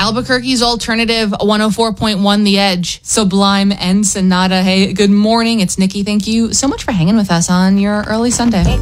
Albuquerque's alternative 104.1 The Edge, Sublime and Sonata. Hey, good morning. It's Nikki. Thank you so much for hanging with us on your early Sunday.